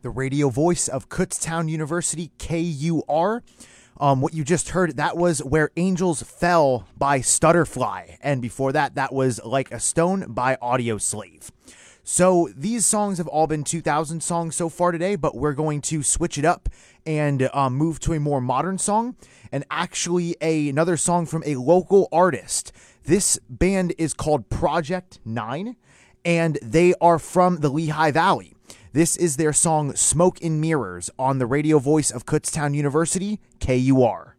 the radio voice of Kutztown University, KUR. What you just heard, that was Where Angels Fell by Stutterfly. And before that, that was Like a Stone by Audioslave. So these songs have all been 2000 songs so far today, but we're going to switch it up and move to a more modern song, and actually another song from a local artist. This band is called Project 9, and they are from the Lehigh Valley. This is their song Smoke and Mirrors on the radio voice of Kutztown University, KUR.